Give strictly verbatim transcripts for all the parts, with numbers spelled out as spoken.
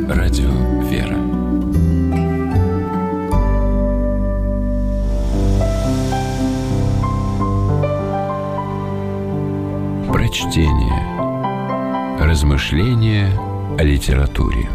Радио «Вера». Прочтение. Размышления о литературе.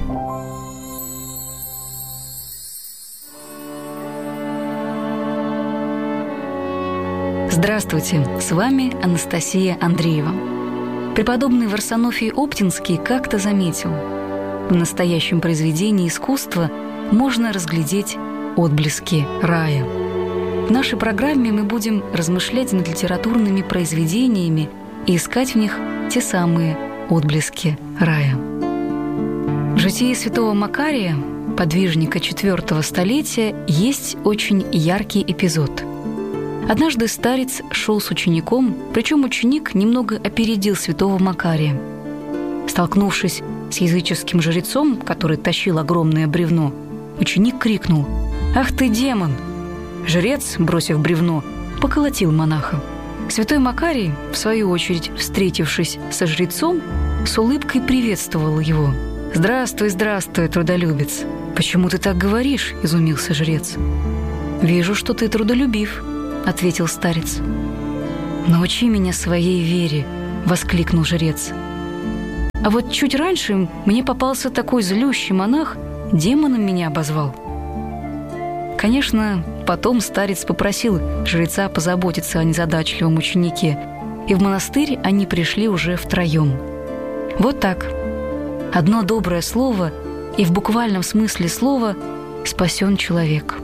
Здравствуйте, с вами Анастасия Андреева. Преподобный Варсонофий Оптинский как-то заметил: в настоящем произведении искусства можно разглядеть отблески рая. В нашей программе мы будем размышлять над литературными произведениями и искать в них те самые отблески рая. В житии святого Макария, подвижника четвертого столетия, есть очень яркий эпизод. Однажды старец шел с учеником, причем ученик немного опередил святого Макария. Столкнувшись с языческим жрецом, который тащил огромное бревно, ученик крикнул: «Ах ты, демон!» Жрец, бросив бревно, поколотил монаха. Святой Макарий, в свою очередь, встретившись со жрецом, с улыбкой приветствовал его. «Здравствуй, здравствуй, трудолюбец!» «Почему ты так говоришь?» – изумился жрец. «Вижу, что ты трудолюбив», – ответил старец. «Научи меня своей вере!» – воскликнул жрец. «А вот чуть раньше мне попался такой злющий монах, демоном меня обозвал». Конечно, потом старец попросил жреца позаботиться о незадачливом ученике, и в монастырь они пришли уже втроем. Вот так. Одно доброе слово, и в буквальном смысле слова спасен человек.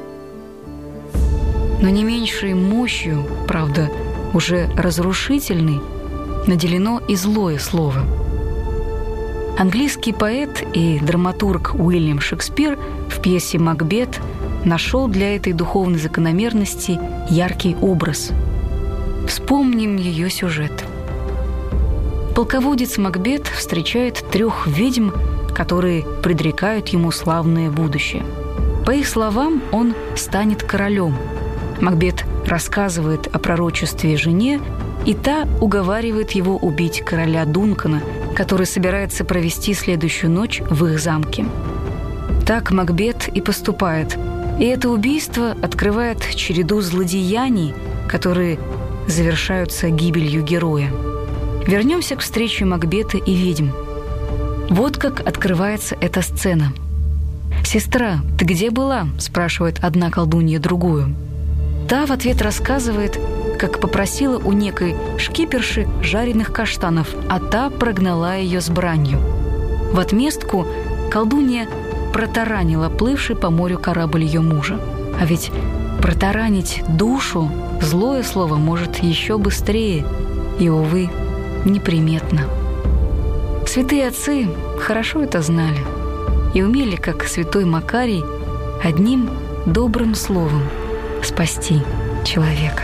Но не меньшей мощью, правда, уже разрушительной, наделено и злое слово. Английский поэт и драматург Уильям Шекспир в пьесе «Макбет» нашел для этой духовной закономерности яркий образ. Вспомним ее сюжет. Полководец Макбет встречает трех ведьм, которые предрекают ему славное будущее. По их словам, он станет королем. Макбет рассказывает о пророчестве жене, и та уговаривает его убить короля Дункана, который собирается провести следующую ночь в их замке. Так Макбет и поступает, и это убийство открывает череду злодеяний, которые завершаются гибелью героя. Вернемся к встрече Макбета и ведьм. Вот как открывается эта сцена. «Сестра, ты где была?» – спрашивает одна колдунья другую. Та в ответ рассказывает, как попросила у некой шкиперши жареных каштанов, а та прогнала ее с бранью. В отместку колдунья протаранила плывший по морю корабль ее мужа. А ведь протаранить душу злое слово может еще быстрее и, увы, неприметно. Святые отцы хорошо это знали и умели, как святой Макарий, одним добрым словом спасти человека.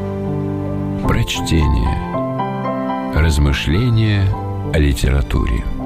Прочтение. Размышления о литературе.